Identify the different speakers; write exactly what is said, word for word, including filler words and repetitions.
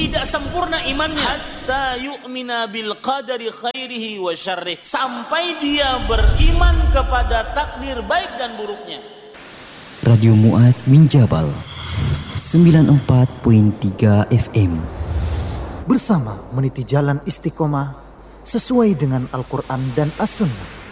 Speaker 1: tidak sempurna imannya. Hatta yu'mina bil qadari khairihi wa syarrih, sampai dia beriman kepada takdir baik dan buruknya.
Speaker 2: Radio Mu'adz min Jabal sembilan puluh empat koma tiga F M.
Speaker 3: Bersama meniti jalan istiqomah sesuai dengan Al-Quran dan As-Sunnah.